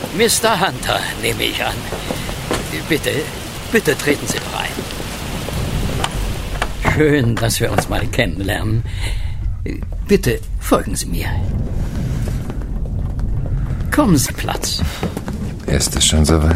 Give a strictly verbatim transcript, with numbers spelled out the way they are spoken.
Mister Hunter, nehme ich an. Bitte, bitte treten Sie doch ein. Schön, dass wir uns mal kennenlernen. Bitte folgen Sie mir. Kommen Sie Platz. Ist es schon soweit?